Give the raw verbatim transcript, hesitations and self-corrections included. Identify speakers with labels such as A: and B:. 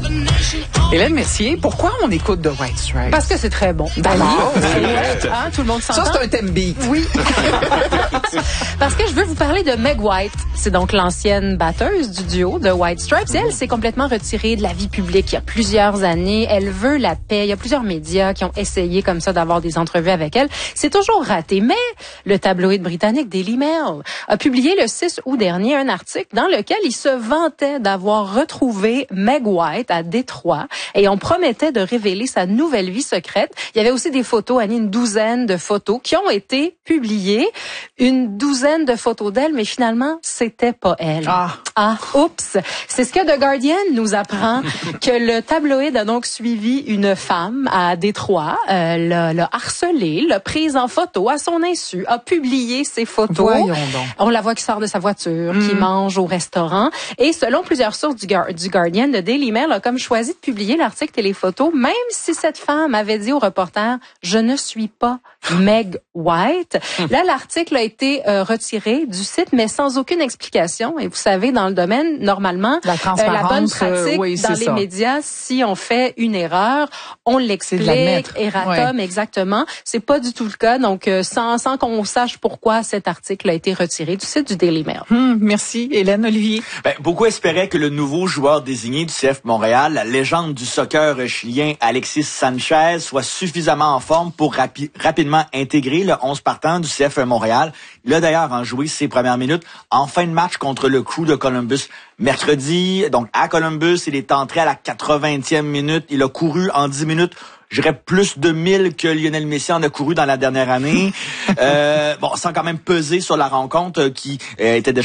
A: Hélène Mercier, pourquoi on écoute The White Stripes?
B: Parce que c'est très bon.
A: D'accord.
B: Hein, tout le monde s'entend.
A: Ça, c'est un thème beat.
B: Oui. Parce que je veux vous parler de Meg White. C'est donc l'ancienne batteuse du duo de White Stripes. Elle s'est complètement retirée de la vie publique il y a plusieurs années. Elle veut la paix. Il y a plusieurs médias qui ont essayé comme ça d'avoir des entrevues avec elle. C'est toujours raté. Mais le tabloïd britannique Daily Mail a publié le six août dernier un article dans lequel il se vantait d'avoir retrouvé Meg White à Détroit et on promettait de révéler sa nouvelle vie secrète. Il y avait aussi des photos, Annie, une douzaine de photos qui ont été publiées. Une douzaine de photos d'elle, mais finalement, c'était pas elle.
A: Ah.
B: Ah, oups. C'est ce que The Guardian nous apprend, que le tabloïd a donc suivi une femme à Détroit, euh, l'a, l'a harcelée, l'a prise en photo à son insu, a publié ses photos.
A: Voyons donc.
B: On la voit qui sort de sa voiture,
A: Mm.
B: qui mange au restaurant. Et selon plusieurs sources du, Gar- du Guardian, le Daily Mail a comme choisi de publier l'article et les photos, même si cette femme avait dit au reporter « Je ne suis pas Meg White ». Là, l'article a été euh, retiré du site, mais sans aucune explication. Et vous savez, dans le domaine, normalement,
A: La
B: euh,
A: transparence,
B: la bonne pratique
A: euh, oui,
B: dans
A: c'est
B: les
A: ça.
B: médias, si on fait une erreur, on l'explique,
A: l'admettre.
B: erratum,
A: Ouais.
B: exactement. C'est pas du tout le cas. Donc, euh, sans, sans qu'on sache pourquoi cet article a été retiré du site du Daily Mail.
A: Hum, merci, Hélène. Olivier.
C: Ben, beaucoup espéraient que le nouveau joueur désigné du C F Montréal, la légende du soccer chilien Alexis Sanchez, soit suffisamment en forme pour rapi- rapidement intégrer le onze partant du C F Montréal. Il a d'ailleurs en joué ses premières minutes en fin de match contre le Crew de Columbus mercredi. Donc, à Columbus, il est entré à la quatre-vingtième minute. Il a couru en dix minutes. Je dirais plus de mille que Lionel Messi en a couru dans la dernière année. euh, bon, sans quand même peser sur la rencontre euh, qui euh, était déjà